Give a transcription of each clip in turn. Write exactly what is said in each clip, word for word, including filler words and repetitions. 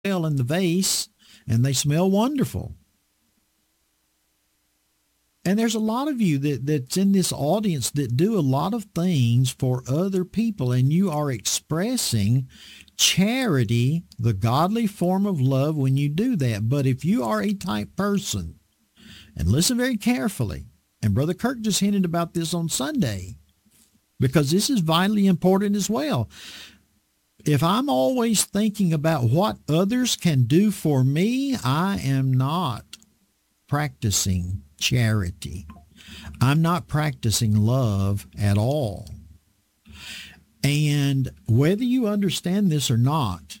in the vase, and they smell wonderful. And there's a lot of you that, that's in this audience that do a lot of things for other people, and you are expressing charity, the godly form of love, when you do that. But if you are a type person, and listen very carefully, and Brother Kirk just hinted about this on Sunday, because this is vitally important as well. If I'm always thinking about what others can do for me, I am not practicing charity. I'm not practicing love at all. And whether you understand this or not,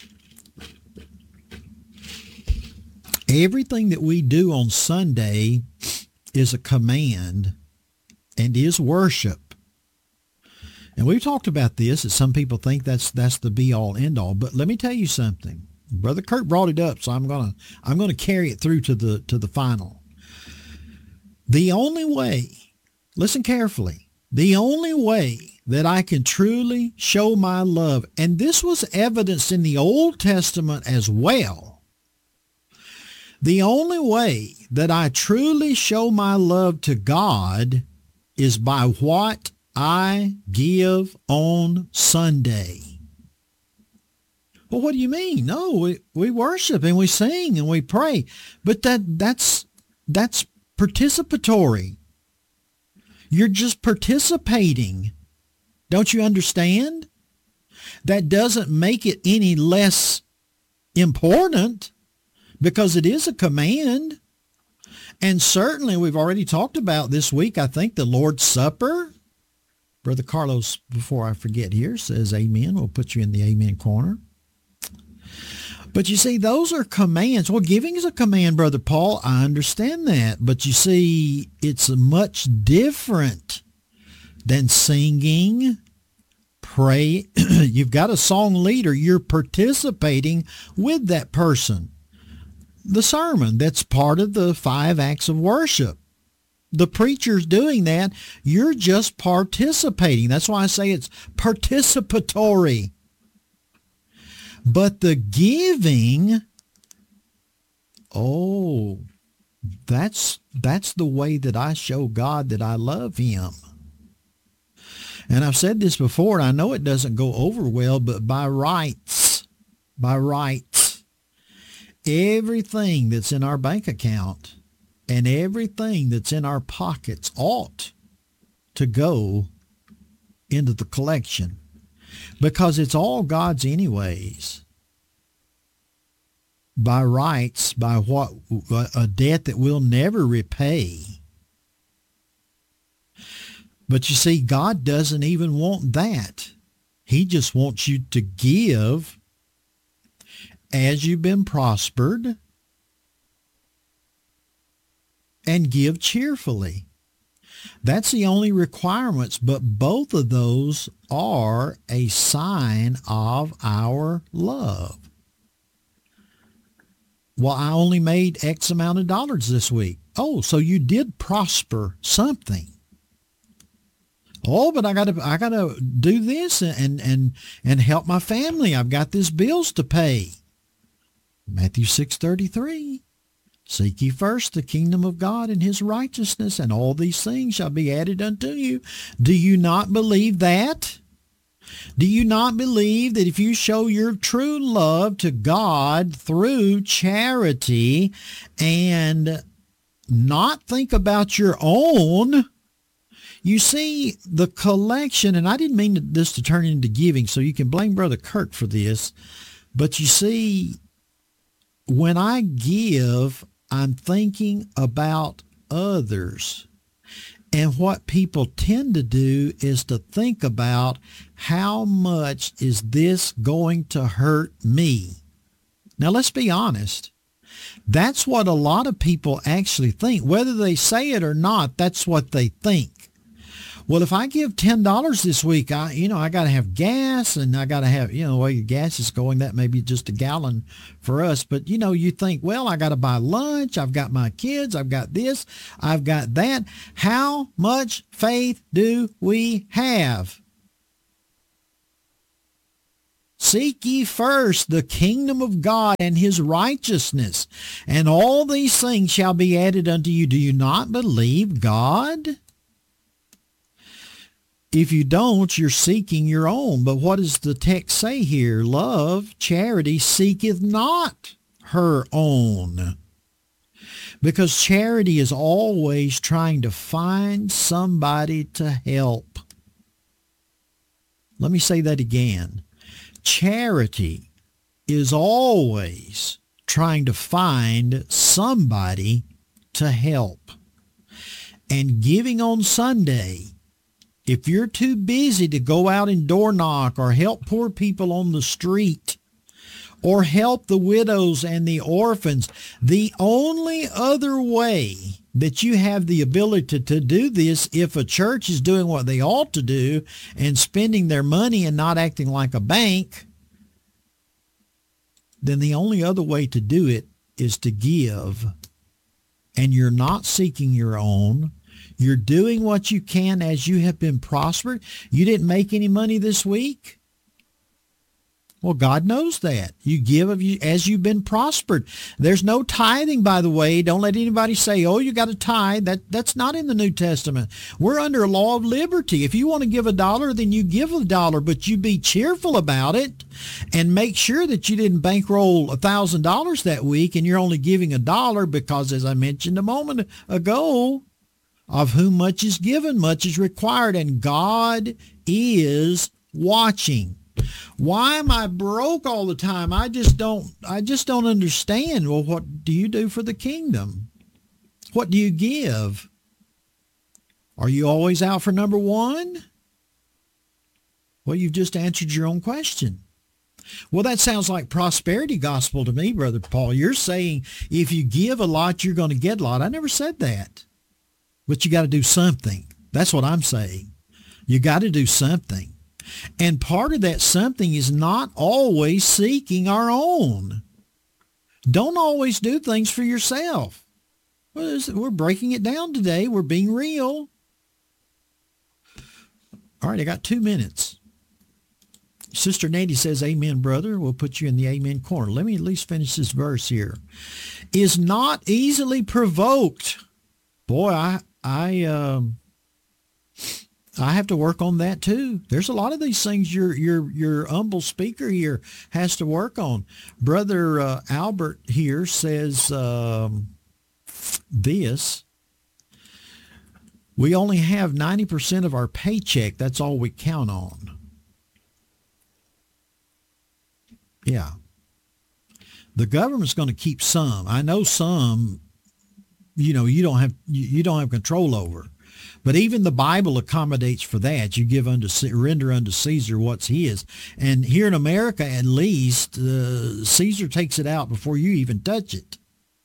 everything that we do on Sunday is a command and is worship. And we've talked about this, that some people think that's that's the be-all, end-all. But let me tell you something. Brother Kurt brought it up, so I'm gonna I'm gonna carry it through to the to the final. The only way, listen carefully, the only way that I can truly show my love, and this was evidenced in the Old Testament as well, the only way that I truly show my love to God is by what I give on Sunday. Well, what do you mean? No, we, we worship and we sing and we pray, but that that's that's participatory. You're just participating. Don't you understand? That doesn't make it any less important, because it is a command. And certainly we've already talked about this week, I think, the Lord's Supper. Brother Carlos, before I forget here, says amen. We'll put you in the amen corner. But you see, those are commands. Well, giving is a command, Brother Paul. I understand that. But you see, it's much different than singing, pray. You've got a song leader. You're participating with that person. The sermon, that's part of the five acts of worship. The preacher's doing that. You're just participating. That's why I say it's participatory. But the giving, oh, that's that's the way that I show God that I love him. And I've said this before, and I know it doesn't go over well, but by rights, by rights, everything that's in our bank account and everything that's in our pockets ought to go into the collection, because it's all God's anyways. By rights, by what, a debt that we'll never repay. But you see, God doesn't even want that. He just wants you to give as you've been prospered, and give cheerfully. That's the only requirements, but both of those are a sign of our love. Well, I only made X amount of dollars this week. Oh, so you did prosper something. Oh, but I got to I got to do this and and and help my family. I've got these bills to pay. Matthew six thirty-three. Seek ye first the kingdom of God and his righteousness, and all these things shall be added unto you. Do you not believe that? Do you not believe that if you show your true love to God through charity and not think about your own, you see, the collection, and I didn't mean this to turn into giving, so you can blame Brother Kirk for this, but you see, when I give, I'm thinking about others. And what people tend to do is to think about, how much is this going to hurt me? Now, let's be honest. That's what a lot of people actually think. Whether they say it or not, that's what they think. Well, if I give ten dollars this week, I, you know, I got to have gas, and I got to have, you know, the way gas is going, that may be just a gallon for us. But, you know, you think, well, I got to buy lunch. I've got my kids. I've got this. I've got that. How much faith do we have? Seek ye first the kingdom of God and his righteousness, and all these things shall be added unto you. Do you not believe God? If you don't, you're seeking your own. But what does the text say here? Love, charity, seeketh not her own. Because charity is always trying to find somebody to help. Let me say that again. Charity is always trying to find somebody to help. And giving on Sunday, if you're too busy to go out and door knock or help poor people on the street or help the widows and the orphans, the only other way that you have the ability to, to do this, if a church is doing what they ought to do and spending their money and not acting like a bank, then the only other way to do it is to give. And you're not seeking your own. You're doing what you can as you have been prospered. You didn't make any money this week. Well, God knows that. You give of you as you've been prospered. There's no tithing, by the way. Don't let anybody say, oh, you got to tithe. That, that's not in the New Testament. We're under a law of liberty. If you want to give a dollar, then you give a dollar, but you be cheerful about it and make sure that you didn't bankroll a thousand dollars that week and you're only giving a dollar because, as I mentioned a moment ago, of whom much is given, much is required, and God is watching. Why am I broke all the time? I just don't, I just don't understand. Well, what do you do for the kingdom? What do you give? Are you always out for number one? Well, you've just answered your own question. Well, that sounds like prosperity gospel to me, Brother Paul. You're saying if you give a lot, you're going to get a lot. I never said that. But you got to do something. That's what I'm saying. You got to do something. And part of that something is not always seeking our own. Don't always do things for yourself. Well, we're breaking it down today. We're being real. All right, I got two minutes. Sister Nettie says, amen, brother. We'll put you in the amen corner. Let me at least finish this verse here. Is not easily provoked. Boy, I, I, um, I have to work on that too. There's a lot of these things your your your humble speaker here has to work on. Brother uh, Albert here says um, this. We only have ninety percent of our paycheck. That's all we count on. Yeah. The government's going to keep some. I know some, you know, you don't have you don't have control over. But even the Bible accommodates for that. You give unto render unto Caesar what's his. And here in America, at least, uh, Caesar takes it out before you even touch it.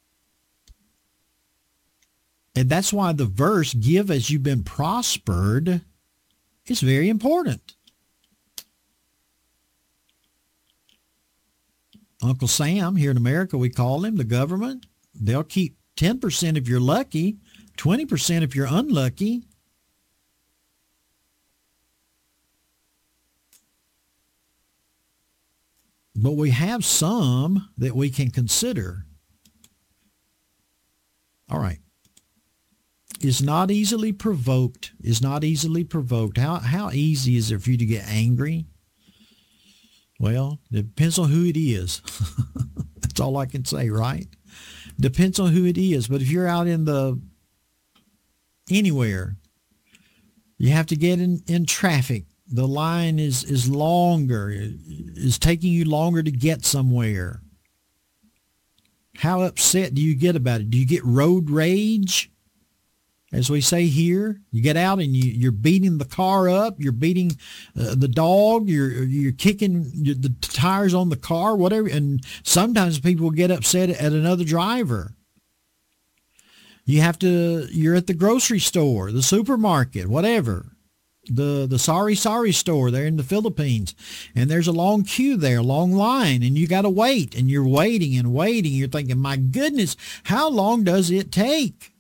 And that's why the verse, give as you've been prospered, is very important. Uncle Sam, here in America, we call him, the government. They'll keep ten percent if you're lucky, twenty percent if you're unlucky. But we have some that we can consider. All right. Is not easily provoked. Is not easily provoked. How, how easy is it for you to get angry? Well, it depends on who it is. That's all I can say, right? Depends on who it is. But if you're out in the, anywhere, you have to get in, in traffic. The line is, is longer, is taking you longer to get somewhere. How upset do you get about it? Do you get road rage? As we say here, you get out and you, you're beating the car up, you're beating uh, the dog, you're you're kicking the tires on the car, whatever. And sometimes people get upset at another driver. You have to, you're at the grocery store, the supermarket, whatever. The the sorry sorry store there in the Philippines, and there's a long queue there, a long line, and you got to wait, and you're waiting and waiting. You're thinking, my goodness, how long does it take?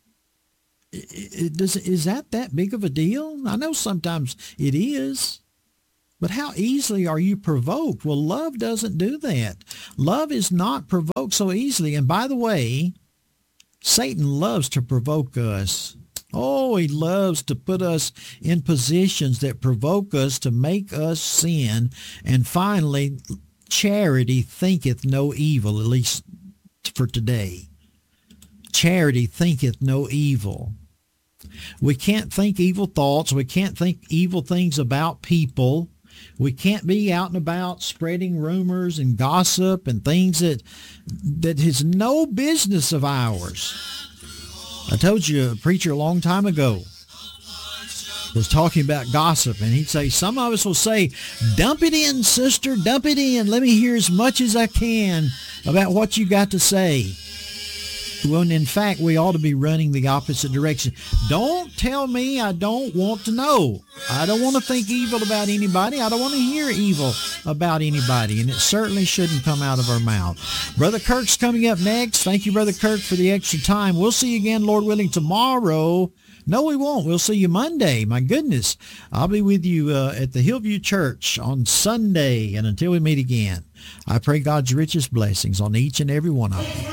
It, it, does, is that that big of a deal? I know sometimes it is. But how easily are you provoked? Well, love doesn't do that. Love is not provoked so easily. And by the way, Satan loves to provoke us. Oh, he loves to put us in positions that provoke us to make us sin. And finally, charity thinketh no evil, at least for today. Charity thinketh no evil. We can't think evil thoughts. We can't think evil things about people. We can't be out and about spreading rumors and gossip and things that that is no business of ours. I told you a preacher a long time ago was talking about gossip, and he'd say, some of us will say, dump it in, sister, dump it in. Let me hear as much as I can about what you got to say. When in fact, we ought to be running the opposite direction. Don't tell me I don't want to know. I don't want to think evil about anybody. I don't want to hear evil about anybody. And it certainly shouldn't come out of our mouth. Brother Kirk's coming up next. Thank you, Brother Kirk, for the extra time. We'll see you again, Lord willing, tomorrow. No, we won't. We'll see you Monday. My goodness. I'll be with you uh, at the Hillview Church on Sunday. And until we meet again, I pray God's richest blessings on each and every one of you.